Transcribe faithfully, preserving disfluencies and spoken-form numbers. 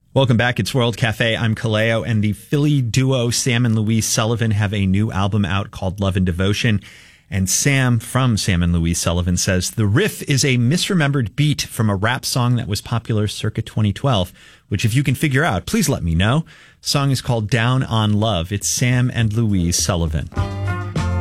Welcome back. It's World Cafe. I'm Kaleo, and the Philly duo Sam and Louise Sullivan have a new album out called Love and Devotion. And Sam from Sam and Louise Sullivan says the riff is a misremembered beat from a rap song that was popular circa twenty twelve, which if you can figure out, please let me know. The song is called Down on Love. It's Sam and Louise Sullivan.